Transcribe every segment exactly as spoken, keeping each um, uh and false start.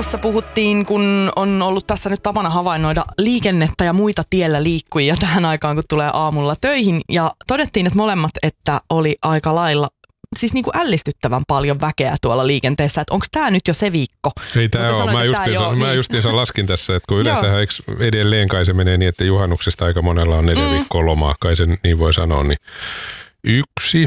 tuossa puhuttiin, kun on ollut tässä nyt tapana havainnoida liikennettä ja muita tiellä liikkujia tähän aikaan, kun tulee aamulla töihin. Ja todettiin, että molemmat, että oli aika lailla siis niin kuin ällistyttävän paljon väkeä tuolla liikenteessä, että onko tämä nyt jo se viikko? Ei tämä ole. Mä, justiinsa, jo, mä justiinsa laskin tässä, että kun yleensä edelleen kai se menee niin, että juhannuksesta aika monella on neljä mm. viikkoa lomaa, kai sen niin voi sanoa, niin yksi,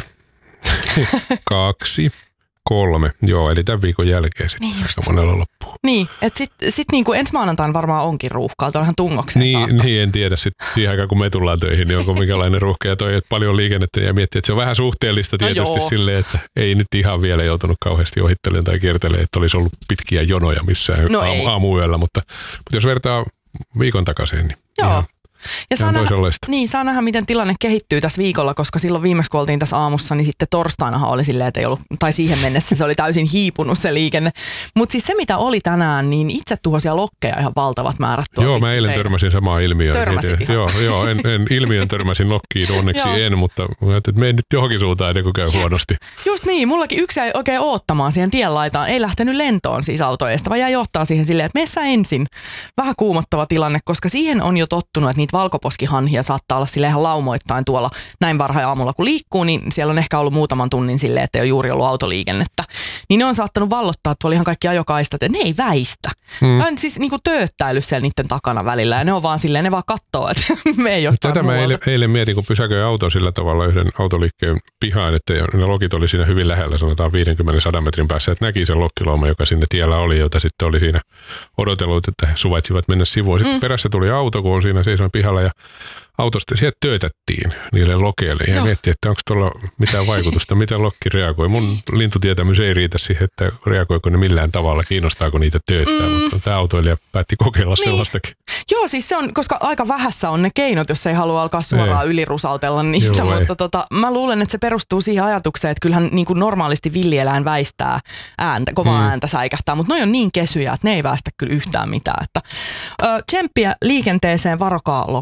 kaksi, kolme. Joo, eli tämän viikon jälkeen sitten niin aika monella loppuu. Niin, että sitten sit niinku ensi maanantain varmaan onkin ruuhkaa, tuollahan tungokseen niin, saakka. Niin, en tiedä sitten siihen aikaan, kun me tullaan töihin, niin onko minkälainen ruuhka ja toi, että paljon liikennettä ja miettii, että se on vähän suhteellista tietysti no silleen, että ei nyt ihan vielä joutunut kauheasti ohittelemaan tai kiertelemään, että olisi ollut pitkiä jonoja missään no aamu, aamuyöllä, mutta, mutta jos vertaa viikon takaisin, niin joo. Ihan, ja saa nähdä, niin, saa nähdä, miten tilanne kehittyy tässä viikolla, koska silloin viimeksi kun oltiin tässä aamussa, niin sitten torstainahan oli silleen, että ei ollut, tai siihen mennessä se oli täysin hiipunut se liikenne. Mutta siis se, mitä oli tänään, niin itse tuhoisia lokkeja ihan valtavat määrät. Joo, mä eilen törmäsin samaa ilmiöön. Törmäsit ihan. Joo, joo en, en ilmiön törmäsin lokkiin, onneksi en, mutta että mene nyt johonkin suuntaan ennen kuin käy Jep. huonosti. Just niin, mullakin yksi jäi oikein oottamaan siihen tienlaitaan. Ei lähtenyt lentoon siis autoista, vaan jäi ottaa siihen silleen, että meissä ensin. Vähän kuumottava tilanne, koska siihen on jo tottunut, että niitä valkoposkihanhia saattaa olla sille ihan laumoittain tuolla näin varhain aamulla kun liikkuu, niin siellä on ehkä ollut muutaman tunnin silleen, että ei ole juuri ollut autoliikennettä. Niin ne on saattanut vallottaa tuolla ihan kaikki ajokaistat, että ne ei väistä. Hmm. Mä on siis niinku tööttäillyt siellä niiden takana välillä ja ne on vaan silleen, ne vaan kattoo, että me ei jostain Tätä mä eilen, eilen mietin, kun pysäköin auton sillä tavalla yhden autoliikkeen pihaan, että ne lokit oli siinä hyvin lähellä, sanotaan viisikymmentä sadan metrin päässä, että näki sen lokkilauma, joka sinne tiellä oli, jota sitten oli siinä odotellut, että he suvaitsivat mennä sivuun. Sitten hmm. perässä tuli auto, kun on siinä seisoin pihalla ja autosta sieltä töötettiin niille lokeille ja miettii, että onko tuolla mitään vaikutusta, miten lokki reagoi. Mun lintutietämys ei riitä siihen, että reagoiko ne millään tavalla, kiinnostaako niitä tööttää, mm. mutta tämä autoilija päätti kokeilla niin. sellaistakin. Joo, siis se on, koska aika vähässä on ne keinot, jos ei halua alkaa suoraan ei. ylirusautella niistä, Joo, mutta tota, mä luulen, että se perustuu siihen ajatukseen, että kyllähän niin kuin normaalisti villieläin väistää ääntä, kovaa mm. ääntä säikähtää, mutta noi on niin kesyjä, että ne ei väistä kyllä yhtään mitään. Että, ö, tsemppiä liikenteeseen, varokaa